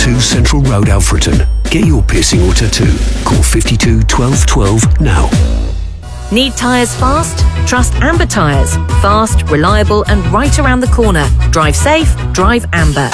2 Central Road, Alfreton. Get your piercing or tattoo. Call 52 12 12 now. Need tyres fast? Trust Amber Tyres. Fast, reliable and right around the corner. Drive safe, drive Amber.